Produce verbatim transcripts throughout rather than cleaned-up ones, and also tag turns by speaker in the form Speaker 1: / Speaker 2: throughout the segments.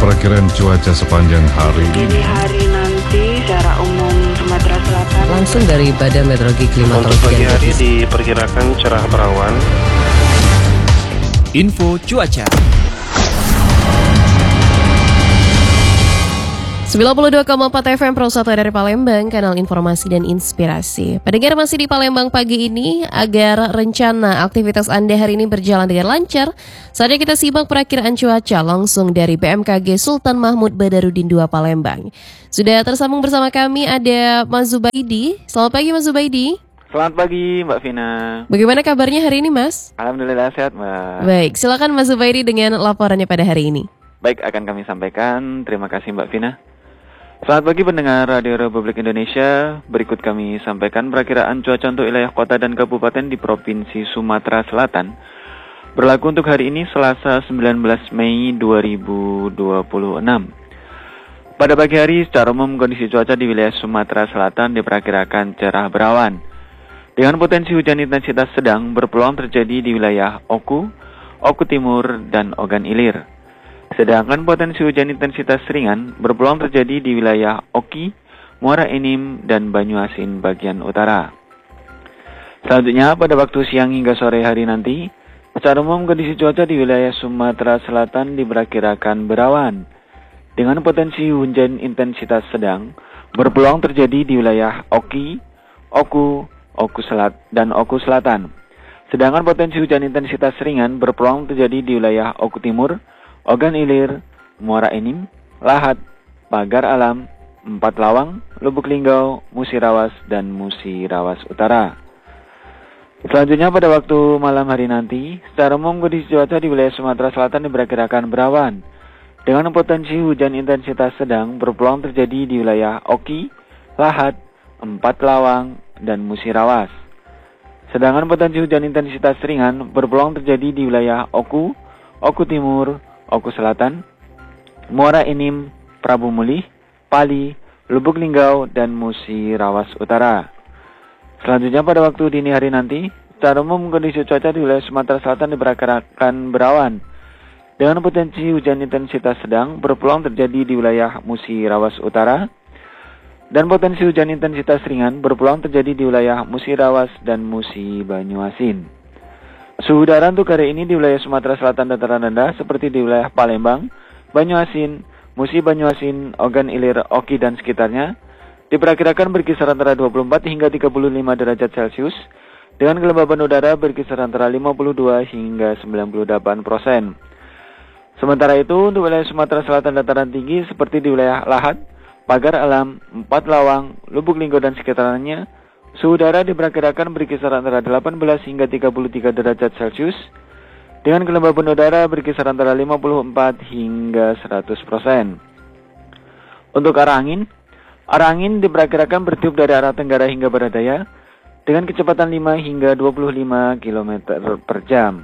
Speaker 1: Perakiraan cuaca sepanjang hari
Speaker 2: Dini
Speaker 1: ini.
Speaker 2: hari nanti secara umum Sumatera Selatan.
Speaker 3: Langsung dari Badan Meteorologi
Speaker 4: Untuk
Speaker 3: Klimatologi
Speaker 4: pagi
Speaker 3: dan
Speaker 4: hari
Speaker 3: Geofisika.
Speaker 4: diperkirakan cerah berawan.
Speaker 5: Info cuaca.
Speaker 6: sembilan puluh dua koma empat F M Pro satu dari Palembang, kanal informasi dan inspirasi. Pendengar masih di Palembang pagi ini, agar rencana aktivitas Anda hari ini berjalan dengan lancar, saatnya kita simak perakiraan cuaca langsung dari B M K G Sultan Mahmud Badarudin dua Palembang. Sudah tersambung bersama kami ada Mas Zubaidi. Selamat pagi Mas Zubaidi.
Speaker 7: Selamat pagi Mbak Vina.
Speaker 6: Bagaimana kabarnya hari ini Mas?
Speaker 7: Alhamdulillah sehat Mbak.
Speaker 6: Baik, silakan Mas Zubaidi dengan laporannya pada hari ini.
Speaker 7: Baik, akan kami sampaikan. Terima kasih Mbak Vina. Selamat pagi pendengar Radio Republik Indonesia. Berikut kami sampaikan perakiraan cuaca untuk wilayah kota dan kabupaten di Provinsi Sumatera Selatan. Berlaku untuk hari ini Selasa sembilan belas Mei dua ribu dua puluh enam. Pada pagi hari secara umum kondisi cuaca di wilayah Sumatera Selatan diperkirakan cerah berawan, dengan potensi hujan intensitas sedang berpeluang terjadi di wilayah Oku, Oku Timur, dan Ogan Ilir. Sedangkan potensi hujan intensitas ringan berpeluang terjadi di wilayah Oki, Muara Enim, dan Banyuasin bagian utara. Selanjutnya pada waktu siang hingga sore hari nanti, secara umum kondisi cuaca di wilayah Sumatera Selatan diperkirakan berawan, dengan potensi hujan intensitas sedang berpeluang terjadi di wilayah Oki, Oku, Oku Selat, dan Oku Selatan. Sedangkan potensi hujan intensitas ringan berpeluang terjadi di wilayah Oku Timur, Ogan Ilir, Muara Enim, Lahat, Pagar Alam, Empat Lawang, Lubuk Linggau, Musirawas, dan Musirawas Utara. Selanjutnya pada waktu malam hari nanti, secara umum kondisi cuaca di wilayah Sumatera Selatan diperkirakan berawan, dengan potensi hujan intensitas sedang berpeluang terjadi di wilayah Oki, Lahat, Empat Lawang, dan Musirawas. Sedangkan potensi hujan intensitas ringan berpeluang terjadi di wilayah Oku, Oku Timur, Oku Selatan, Muara Enim, Prabu Mulih, Pali, Lubuk Linggau, dan Musirawas Utara. Selanjutnya pada waktu dini hari nanti, secara umum kondisi cuaca di wilayah Sumatera Selatan diperkirakan berawan, dengan potensi hujan intensitas sedang berpeluang terjadi di wilayah Musirawas Utara, dan potensi hujan intensitas ringan berpeluang terjadi di wilayah Musirawas dan Musi Banyuasin. Suhu udara untuk hari ini di wilayah Sumatera Selatan dataran rendah seperti di wilayah Palembang, Banyuasin, Musi Banyuasin, Ogan Ilir, Oki, dan sekitarnya diperkirakan berkisar antara dua puluh empat hingga tiga puluh lima derajat Celcius, dengan kelembaban udara berkisar antara lima puluh dua hingga sembilan puluh delapan persen. Sementara itu untuk wilayah Sumatera Selatan dataran tinggi seperti di wilayah Lahat, Pagar Alam, Empat Lawang, Lubuk Linggau, dan sekitarnya, suhu udara diperkirakan berkisar antara delapan belas hingga tiga puluh tiga derajat Celcius, dengan kelembaban udara berkisar antara lima puluh empat hingga seratus persen. Untuk arah angin, arah angin diperkirakan bertiup dari arah tenggara hingga barat daya, dengan kecepatan lima hingga dua puluh lima kilometer per jam.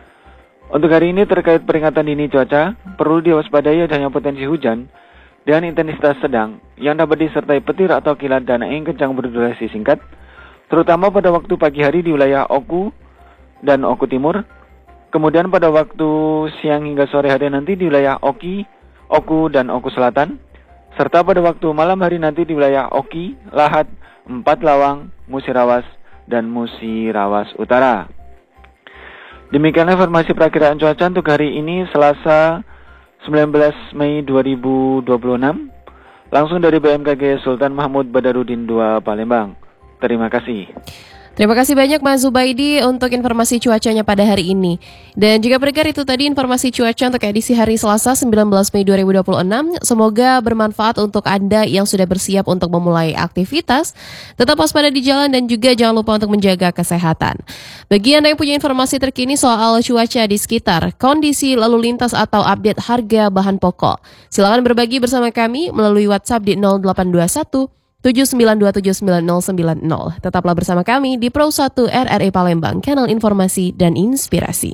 Speaker 7: Untuk hari ini terkait peringatan dini cuaca, perlu diwaspadai adanya potensi hujan dengan intensitas sedang yang dapat disertai petir atau kilat dan angin kencang berdurasi singkat, terutama pada waktu pagi hari di wilayah Oku dan Oku Timur, kemudian pada waktu siang hingga sore hari nanti di wilayah Oki, Oku, dan Oku Selatan, serta pada waktu malam hari nanti di wilayah Oki, Lahat, Empat Lawang, Musirawas, dan Musirawas Utara. Demikianlah informasi perakiraan cuaca untuk hari ini Selasa sembilan belas Mei dua ribu dua puluh enam, langsung dari B M K G Sultan Mahmud Badarudin dua Palembang. Terima kasih.
Speaker 6: Terima kasih banyak Mas Zubaidi untuk informasi cuacanya pada hari ini. Dan juga pendengar, itu tadi informasi cuaca untuk edisi hari Selasa sembilan belas Mei dua ribu dua puluh enam. Semoga bermanfaat untuk Anda yang sudah bersiap untuk memulai aktivitas. Tetap waspada di jalan dan juga jangan lupa untuk menjaga kesehatan. Bagi Anda yang punya informasi terkini soal cuaca di sekitar, kondisi lalu lintas atau update harga bahan pokok, silakan berbagi bersama kami melalui WhatsApp di nol delapan dua satu tujuh sembilan dua tujuh sembilan nol sembilan nol. Tetaplah bersama kami di Pro satu R R I Palembang, kanal informasi dan inspirasi.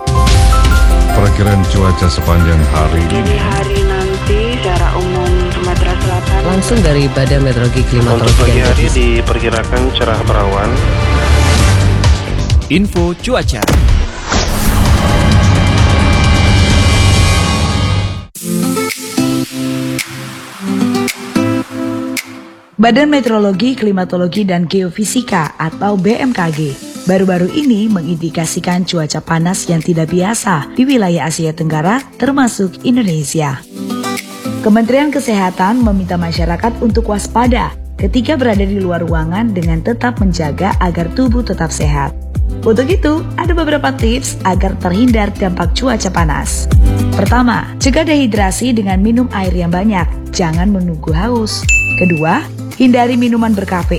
Speaker 1: Perakiraan cuaca sepanjang hari
Speaker 2: Dini
Speaker 1: ini.
Speaker 2: hari nanti secara umum Sumatera Selatan.
Speaker 3: Langsung dari Badan Meteorologi
Speaker 4: Untuk
Speaker 3: Klimatologi
Speaker 4: pagi
Speaker 3: dan
Speaker 4: hari
Speaker 3: Geofisika.
Speaker 4: diperkirakan cerah berawan.
Speaker 5: Info cuaca. Badan Meteorologi, Klimatologi, dan Geofisika atau B M K G baru-baru ini mengindikasikan cuaca panas yang tidak biasa di wilayah Asia Tenggara termasuk Indonesia. Kementerian Kesehatan meminta masyarakat untuk waspada ketika berada di luar ruangan dengan tetap menjaga agar tubuh tetap sehat. Untuk itu, ada beberapa tips agar terhindar dampak cuaca panas. Pertama, cegah dehidrasi dengan minum air yang banyak, jangan menunggu haus. Kedua, hindari minuman berkafein